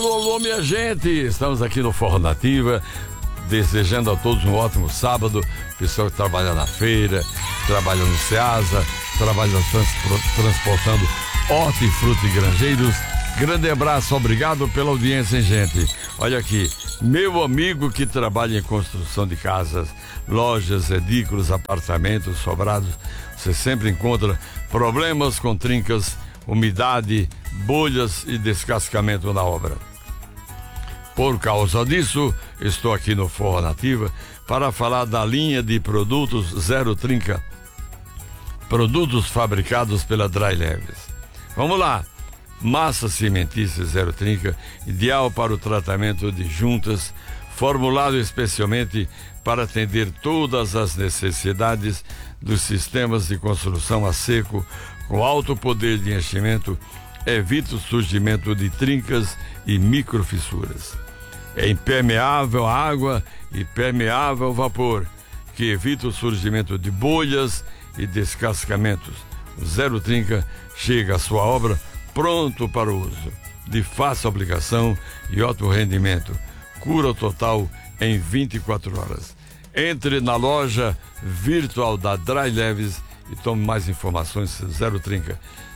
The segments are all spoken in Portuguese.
Alô, alô, minha gente! Estamos aqui no Forró Nativa, desejando a todos um ótimo sábado. Pessoal que trabalha na feira, trabalha no Ceasa, trabalha transportando hortifruti e granjeiros. Grande abraço, obrigado pela audiência, hein, gente? Olha aqui, meu amigo que trabalha em construção de casas, lojas, edículos, apartamentos, sobrados, você sempre encontra problemas com trincas, umidade, bolhas e descascamento na obra. Por causa disso, estou aqui no Forró Nativa para falar da linha de produtos Zero Trinca, produtos fabricados pela Dry Leves. Vamos lá! Massa cimentícia Zero Trinca, ideal para o tratamento de juntas, formulado especialmente para atender todas as necessidades dos sistemas de construção a seco, com alto poder de enchimento, evita o surgimento de trincas e microfissuras. É impermeável à água e permeável ao vapor, que evita o surgimento de bolhas e descascamentos. O Zero Trinca chega à sua obra pronto para o uso, de fácil aplicação e alto rendimento. Cura total em 24 horas. Entre na loja virtual da Dry Leves e tome mais informações. Zero Trinca.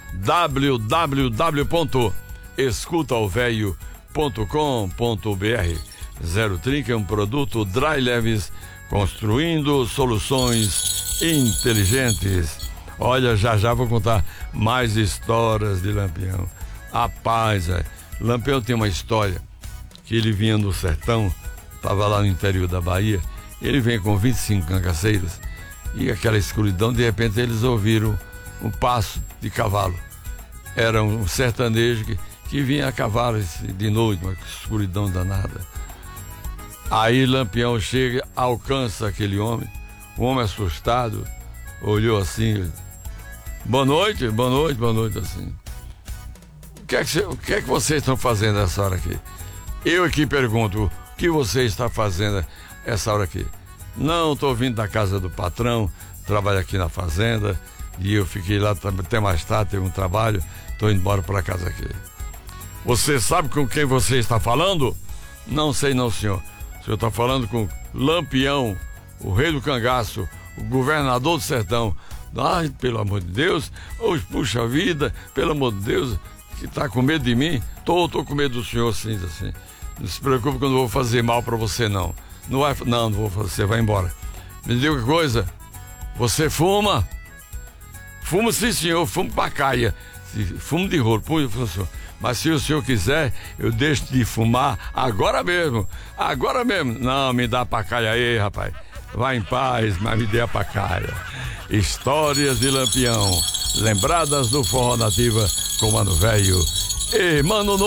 www.escutaovelho.com.br. Zero Trinca é um produto Dry Leves, construindo soluções inteligentes. Olha, já vou contar mais histórias de Lampião. Rapaz, Lampião tem uma história que ele vinha no sertão, estava lá no interior da Bahia, ele vem com 25 cangaceiros e aquela escuridão, de repente eles ouviram um passo de cavalo. Era um sertanejo que vinha a cavalo de noite, uma escuridão danada. Aí Lampião chega, alcança aquele homem, o homem assustado, olhou assim, boa noite, assim. O que é que vocês estão fazendo essa hora aqui? Eu aqui pergunto, o que você está fazendo essa hora aqui? Não, estou vindo da casa do patrão, trabalho aqui na fazenda, e eu fiquei lá até mais tarde, teve um trabalho, estou indo embora para casa aqui. Você sabe com quem você está falando? Não sei não, senhor. O senhor está falando com Lampião, o rei do cangaço, o governador do sertão. Ai, pelo amor de Deus, oh, puxa vida, pelo amor de Deus, que tá com medo de mim? Tô com medo do senhor, sim, assim. Não se preocupe que eu não vou fazer mal pra você, não. Não vou fazer, você vai embora. Me diga uma coisa, você fuma? Fumo sim, senhor, fumo pacaia, fumo de rolo, senhor. Mas se o senhor quiser, eu deixo de fumar agora mesmo. Não, me dá pacaia aí, rapaz. Vai em paz, mas me dê a pacaia. Histórias de Lampião, lembradas do Forró Nativa com Mano Velho e Mano